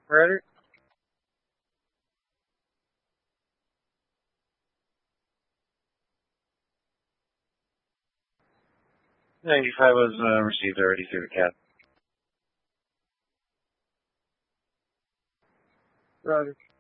Ready? Yeah, E5 was received already through the cat. Roger.